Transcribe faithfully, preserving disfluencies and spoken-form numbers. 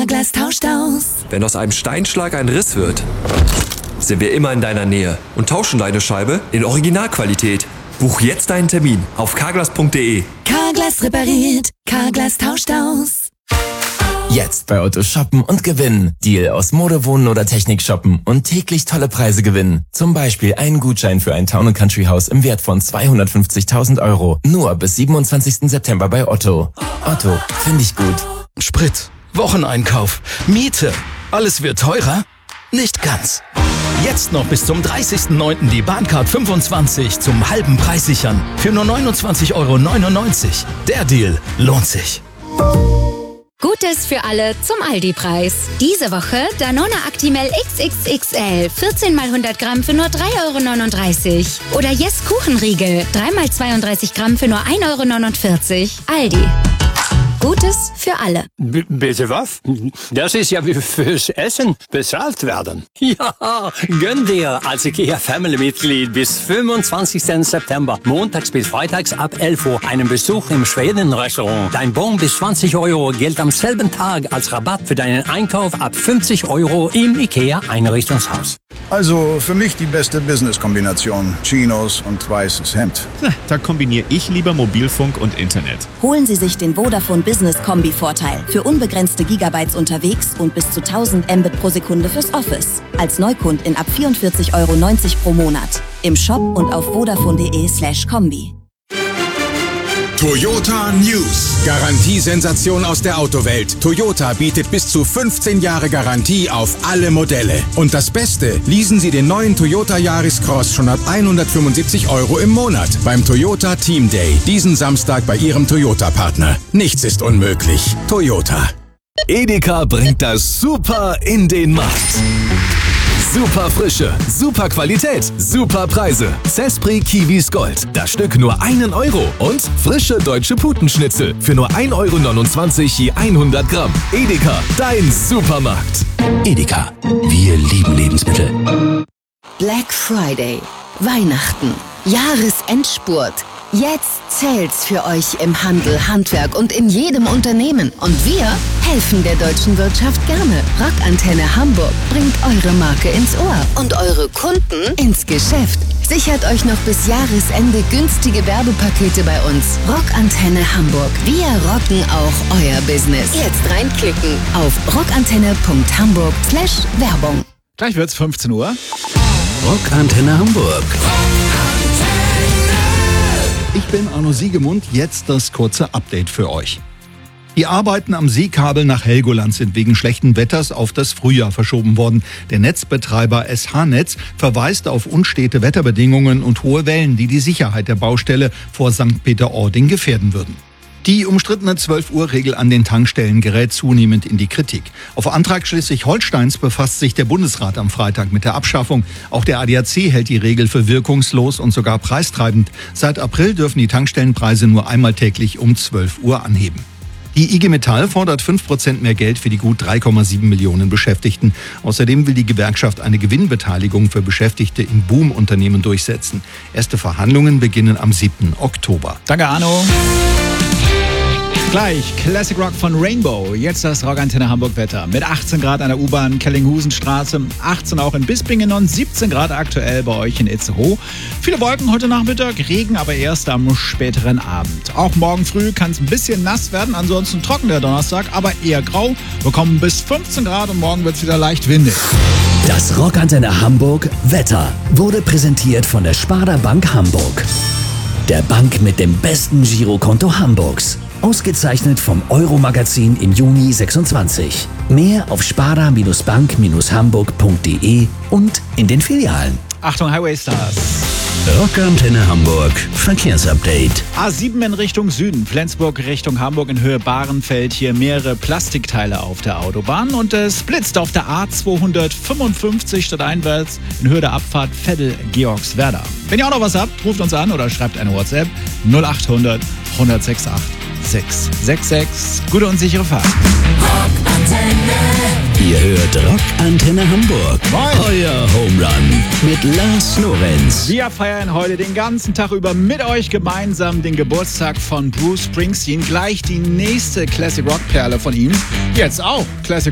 Carglass tauscht aus. Wenn aus einem Steinschlag ein Riss wird, sind wir immer in deiner Nähe und tauschen deine Scheibe in Originalqualität. Buch jetzt deinen Termin auf carglass punkt de. Carglass repariert, Carglass tauscht aus. Jetzt bei Otto shoppen und gewinnen. Deal aus Mode, Wohnen oder Technik shoppen und täglich tolle Preise gewinnen. Zum Beispiel einen Gutschein für ein Town and Country Haus im Wert von zweihundertfünfzigtausend Euro. Nur bis siebenundzwanzigsten September bei Otto. Otto, finde ich gut. Sprit, Wocheneinkauf, Miete. Alles wird teurer? Nicht ganz. Jetzt noch bis zum dreißigsten neunten die Bahncard fünfundzwanzig zum halben Preis sichern. Für nur neunundzwanzig Euro neunundneunzig. Der Deal lohnt sich. Gutes für alle zum Aldi-Preis. Diese Woche Danone Actimel X X X L vierzehn mal hundert Gramm für nur drei Euro neununddreißig. Oder Yes Kuchenriegel drei mal zweiunddreißig Gramm für nur ein Euro neunundvierzig. Aldi. Gutes für alle. B- bitte was? Das ist ja wie fürs Essen bezahlt werden. Ja, gönn dir als IKEA-Family-Mitglied bis fünfundzwanzigsten September, montags bis freitags ab elf Uhr, einen Besuch im Schweden-Restaurant. Dein Bon bis zwanzig Euro gilt am selben Tag als Rabatt für deinen Einkauf ab fünfzig Euro im IKEA-Einrichtungshaus. Also für mich die beste Business-Kombination. Chinos und weißes Hemd. Da kombiniere ich lieber Mobilfunk und Internet. Holen Sie sich den Vodafone Business Kombi-Vorteil für unbegrenzte Gigabytes unterwegs und bis zu tausend Mbit pro Sekunde fürs Office. Als Neukundin ab vierundvierzig Euro neunzig pro Monat. Im Shop und auf vodafone.de slash Kombi. Toyota News. Garantiesensation aus der Autowelt. Toyota bietet bis zu fünfzehn Jahre Garantie auf alle Modelle. Und das Beste, leasen Sie den neuen Toyota Yaris Cross schon ab hundertfünfundsiebzig Euro im Monat beim Toyota Team Day. Diesen Samstag bei Ihrem Toyota-Partner. Nichts ist unmöglich. Toyota. Edeka bringt das Super in den Markt. Super Frische, super Qualität, super Preise. Cespri Kiwis Gold. Das Stück nur einen Euro. Und frische deutsche Putenschnitzel für nur ein Euro neunundzwanzig je hundert Gramm. Edeka, dein Supermarkt. Edeka, wir lieben Lebensmittel. Black Friday, Weihnachten, Jahresendspurt. Jetzt zählt's für euch im Handel, Handwerk und in jedem Unternehmen. Und wir helfen der deutschen Wirtschaft gerne. Rockantenne Hamburg bringt eure Marke ins Ohr und eure Kunden ins Geschäft. Sichert euch noch bis Jahresende günstige Werbepakete bei uns. Rockantenne Hamburg. Wir rocken auch euer Business. Jetzt reinklicken auf rockantenne punkt hamburg slash Werbung. Gleich wird's fünfzehn Uhr. Rockantenne Hamburg. Ich bin Arno Siegemund, jetzt das kurze Update für euch. Die Arbeiten am Seekabel nach Helgoland sind wegen schlechten Wetters auf das Frühjahr verschoben worden. Der Netzbetreiber S H-Netz verweist auf unstete Wetterbedingungen und hohe Wellen, die die Sicherheit der Baustelle vor Sankt Peter-Ording gefährden würden. Die umstrittene zwölf Uhr Regel an den Tankstellen gerät zunehmend in die Kritik. Auf Antrag Schleswig-Holsteins befasst sich der Bundesrat am Freitag mit der Abschaffung. Auch der A D A C hält die Regel für wirkungslos und sogar preistreibend. Seit April dürfen die Tankstellenpreise nur einmal täglich um zwölf Uhr anheben. Die I G Metall fordert fünf Prozent mehr Geld für die gut drei Komma sieben Millionen Beschäftigten. Außerdem will die Gewerkschaft eine Gewinnbeteiligung für Beschäftigte in Boom-Unternehmen durchsetzen. Erste Verhandlungen beginnen am siebten Oktober. Danke, Arno. Gleich Classic Rock von Rainbow. Jetzt das Rockantenne Hamburg Wetter. Mit achtzehn Grad an der U-Bahn Kellinghusenstraße, achtzehn auch in Bispingen und siebzehn Grad aktuell bei euch in Itzehoe. Viele Wolken heute Nachmittag, Regen aber erst am späteren Abend. Auch morgen früh kann es ein bisschen nass werden, ansonsten trocken der Donnerstag, aber eher grau. Wir kommen bis fünfzehn Grad und morgen wird es wieder leicht windig. Das Rockantenne Hamburg Wetter wurde präsentiert von der Sparda Bank Hamburg. Der Bank mit dem besten Girokonto Hamburgs. Ausgezeichnet vom Euro-Magazin im Juni sechsundzwanzig. Mehr auf sparda bank hamburg punkt de und in den Filialen. Achtung, Highway Stars. Rockantenne Hamburg Verkehrsupdate. A sieben in Richtung Süden, Flensburg Richtung Hamburg in Höhe Bahrenfeld. Hier mehrere Plastikteile auf der Autobahn und es blitzt auf der A zweihundertfünfundfünfzig stadteinwärts in Höhe der Abfahrt Veddel-Georgswerda. Wenn ihr auch noch was habt, ruft uns an oder schreibt eine WhatsApp null acht hundert hundertsechsundachtzig sechs sechs sechs. Gute und sichere Fahrt. Ihr hört Rockantenne Hamburg. Moin. Euer Home Run mit Lars Lorenz. Wir feiern heute den ganzen Tag über mit euch gemeinsam den Geburtstag von Bruce Springsteen. Gleich die nächste Classic Rock Perle von ihm. Jetzt auch Classic